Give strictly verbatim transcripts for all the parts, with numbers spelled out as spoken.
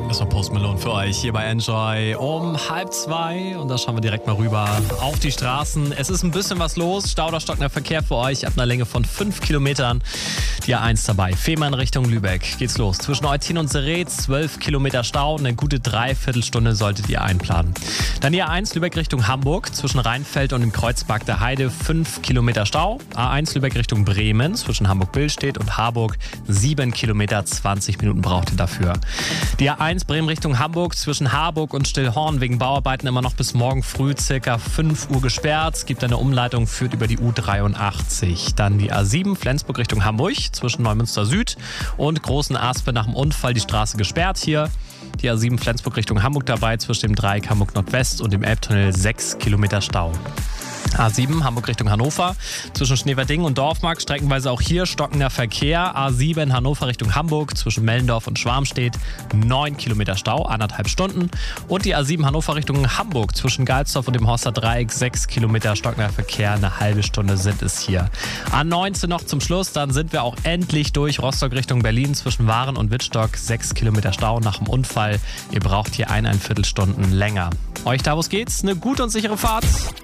Das war Post Malone für euch hier bei Enjoy um halb zwei. Und da schauen wir direkt mal rüber auf die Straßen. Es ist ein bisschen was los. Stau oder stockender Verkehr für euch ab einer Länge von fünf Kilometern. Die A eins dabei. Fehmarn Richtung Lübeck. Geht's los. Zwischen Eutin und Serret zwölf Kilometer Stau. Eine gute Dreiviertelstunde solltet ihr einplanen. Dann die A eins Lübeck Richtung Hamburg. Zwischen Rheinfeld und dem Kreuzberg der Heide fünf Kilometer Stau. A eins Lübeck Richtung Bremen. Zwischen Hamburg-Billstedt und Harburg sieben Kilometer. zwanzig Minuten braucht ihr dafür. Die A eins Bremen Richtung Hamburg, zwischen Harburg und Stillhorn wegen Bauarbeiten immer noch bis morgen früh circa fünf Uhr gesperrt. Es gibt eine Umleitung, führt über die U dreiundachtzig. Dann die A sieben Flensburg Richtung Hamburg, zwischen Neumünster Süd und Großen Aspe nach dem Unfall die Straße gesperrt hier. Die A sieben Flensburg Richtung Hamburg dabei, zwischen dem Dreieck Hamburg Nordwest und dem Elbtunnel sechs Kilometer Stau. A sieben Hamburg Richtung Hannover, zwischen Schneverding und Dorfmark streckenweise auch hier stockender Verkehr. A sieben Hannover Richtung Hamburg, zwischen Mellendorf und Schwarmstedt neun Kilometer Stau, anderthalb Stunden. Und die A sieben Hannover Richtung Hamburg, zwischen Galsdorf und dem Horster Dreieck sechs Kilometer stockender Verkehr, eine halbe Stunde sind es hier. A neunzehn noch zum Schluss, dann sind wir auch endlich durch. Rostock Richtung Berlin, zwischen Waren und Wittstock sechs Kilometer Stau nach dem Unfall. Ihr braucht hier eineinviertel Stunden länger. Euch da, wo es geht's, eine gute und sichere Fahrt.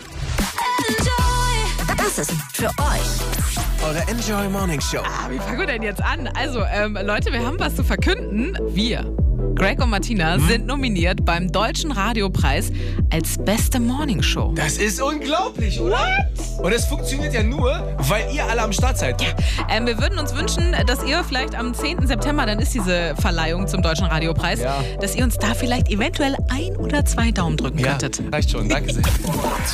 Das ist für euch eure Enjoy Morning Show. Ah, wie fangen wir denn jetzt an? Also, ähm, Leute, wir haben was zu verkünden. Wir, Greg und Martina, hm? sind nominiert beim Deutschen Radiopreis als beste Morning Show. Das ist unglaublich, oder? What? Und es funktioniert ja nur, weil ihr alle am Start seid. Ja. Ähm, wir würden uns wünschen, dass ihr vielleicht am zehnten September, dann ist diese Verleihung zum Deutschen Radiopreis, ja. dass ihr uns da vielleicht eventuell ein oder zwei Daumen drücken ja, könntet. Reicht schon, danke sehr.